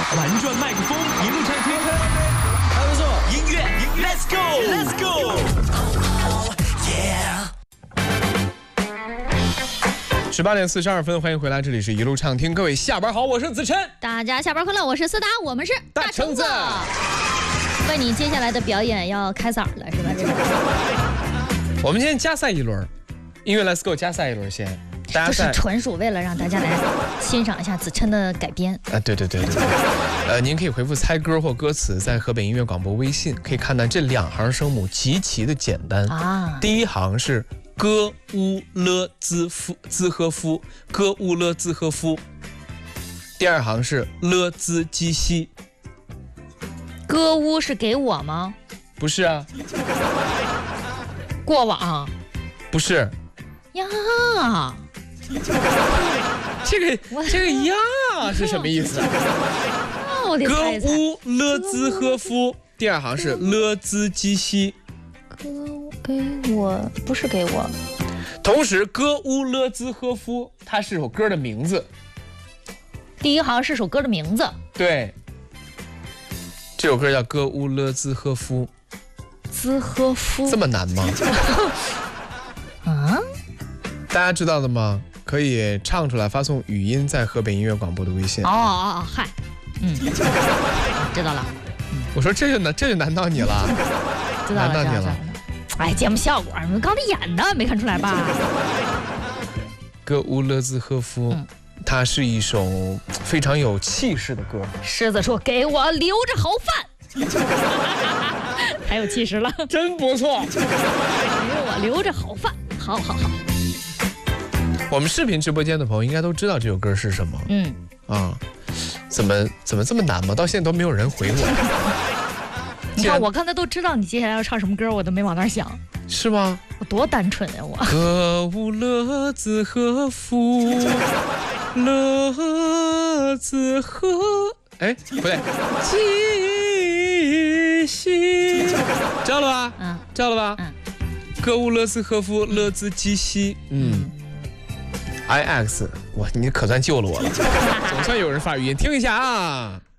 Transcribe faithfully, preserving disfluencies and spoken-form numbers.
玩转麦克风，一路畅听，还不错。音乐 ，Let's go，Let's go，Yeah。十八点四十二分，欢迎回来，这里是一路畅听，各位下班好，我是子琛， 大家下班快乐，我是思达，我们是大橙子。 为你接下来的表演要开嗓了，是吧？这是。 我们先加赛一轮，音乐 Let's go 加赛一轮先。大家就是纯属为了让大家来欣赏一下子琛的改编啊！对对对对对，呃，您可以回复猜歌或歌词，在河北音乐广播微信可以看到这两行声母极其的简单啊。第一行是歌乌勒兹夫兹呵夫，歌乌勒兹呵夫。第二行是勒兹基西。 歌乌是给我吗？ 不是啊。 过往。 不是。 呀。 这个这个呀是什么意思？歌乌勒兹呵夫，第二行是勒兹基西。 歌给我不是给我。 同时，歌乌勒兹呵夫它是首歌的名字。 第一行是首歌的名字。 对，这首歌叫歌乌勒兹呵夫。 兹呵夫。 这么难吗？ 啊？ 大家知道了吗？可以唱出来，发送语音在河北音乐广播的微信。 哦哦哦，嗨，嗯，知道了。 嗯、我说这就难，这就难到你了， 知道了， 难到你了。 哎，节目效果，你们刚才演的没看出来吧？ 歌乌勒兹呵夫，嗯、它是一首非常有气势的歌。 狮子说：“给我留着好饭。”太有气势了， 真不错。 给我留着好饭，好好好。 我们视频直播间的朋友应该都知道这首歌是什么。嗯啊，怎么怎么这么难吗？到现在都没有人回我。 你看，我刚才都知道你接下来要唱什么歌，我都没往那儿想。 是吗？ 我多单纯啊！我。 歌乌勒兹呵夫，勒兹呵，哎，不对，基西，知道了吧？嗯，知道了吧？嗯，歌乌勒兹呵夫，勒兹基西，嗯。I X， 哇，你可算救了我了，总算有人发语音，听一下啊。